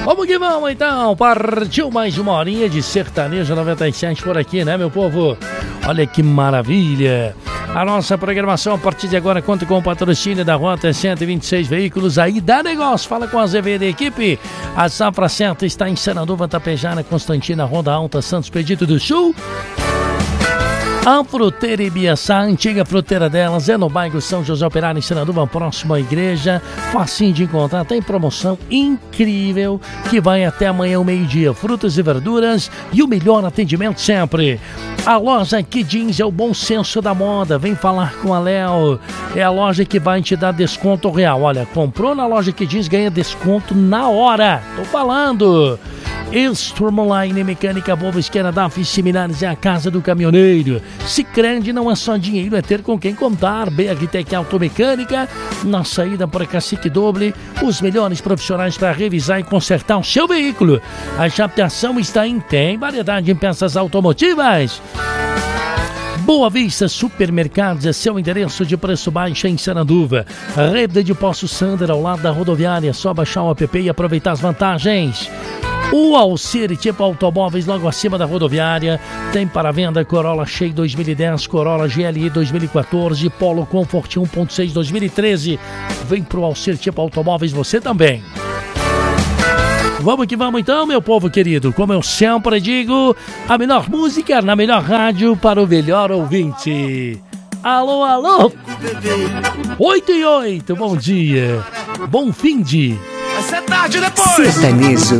Vamos que vamos então, partiu mais uma horinha de Sertanejo 97 por aqui, né, meu povo? Olha que maravilha! A nossa programação a partir de agora conta com o patrocínio da Rota 126 Veículos, aí dá negócio, fala com a ZVD Equipe. A Safra Certa está em Sananduva, Tapejara, Constantina, Ronda Alta, Santos Pedito do Sul. A Fruteira Ibiaçá, a antiga fruteira delas, é no bairro São José Operário, em Sananduva, próximo à igreja. Facinho de encontrar, tem promoção incrível que vai até amanhã ao meio-dia. Frutas e verduras e o melhor atendimento sempre. A loja Que Jeans é o bom senso da moda. Vem falar com a Léo. É a loja que vai te dar desconto real. Olha, comprou na loja Que Jeans, ganha desconto na hora. Tô falando. Sturmline Mecânica Volvo Esquerda DAF Similares é a casa do caminhoneiro. Sicredi não é só dinheiro, é ter com quem contar. BRTech Automecânica, na saída para Cacique Doble, os melhores profissionais para revisar e consertar o seu veículo. A Chapeação está em tem variedade em peças automotivas. Boa Vista Supermercados é seu endereço de preço baixo em Sananduva. Rede de Poço Sander ao lado da rodoviária, é só baixar o app e aproveitar as vantagens. O Alcir Tipo Automóveis, logo acima da rodoviária, tem para venda Corolla Cheio 2010, Corolla GLI 2014, Polo Comfort 1.6 2013. Vem pro Alcir Tipo Automóveis você também. Vamos que vamos então, meu povo querido. Como eu sempre digo, a melhor música na melhor rádio para o melhor ouvinte. Alô, alô! 8 e 8, bom dia. Bom fim de... Vai ser tarde depois. Sertanejo